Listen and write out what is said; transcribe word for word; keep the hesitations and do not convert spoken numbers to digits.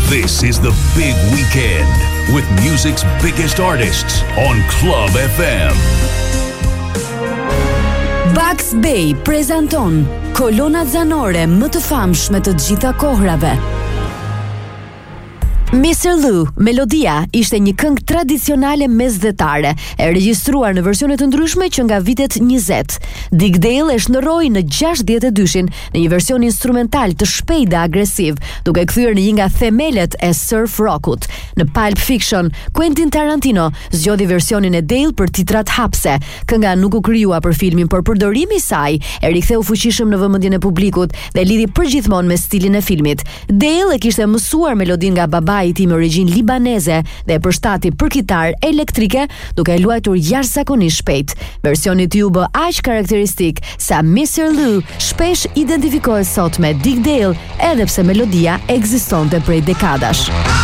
This is the big weekend with music's biggest artists on Club F M. Bugs Bay prezanton kolonat zanore më të famshme të gjitha kohërave. mister Lou, melodia, ishte një këngë tradicionale mesdhetare, e regjistruar në versione të ndryshme që nga vitet njëzet. Dick Dale e shndërroi në gjashtëdhjetë e dyshin në një version instrumental të shpejtë dhe agresiv, duke kthyer në një nga themelet e surf rockut. Në Pulp Fiction, Quentin Tarantino zgjodhi versionin e Dale për titrat hapse. Kënga nuk u krijua për filmin, por përdorimi i saj e riktheu fuqishëm në vëmendjen e publikut dhe lidhi përgjithmonë me stilin e filmit. Dale e kishte mësuar melodin nga babai i tij me origjinë libaneze dhe e përshtati për kitarë elektrike, duke e luajtur jashtëzakonisht shpejt. Versioni i tij u bë aq karakteristik sa mister Lou shpesh identifikohet sot me Dick Dale, edhe pse melodia ekzistonte prej dekadash.